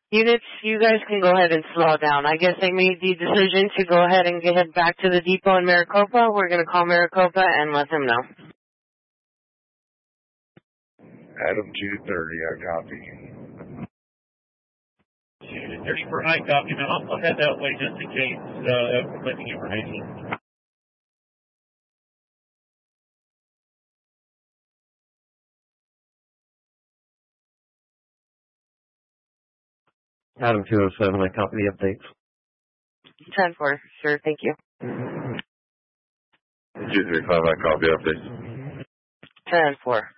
Units, you guys can go ahead and slow down. I guess they made the decision to go ahead and head back to the depot in Maricopa. We're going to call Maricopa and let them know. Adam 230, I copy. 230 for I copy. Now I'll head that way just in case collecting information. Adam 207, I copy the updates. 10-4, sure, thank you. 235, I copy updates. 10-4.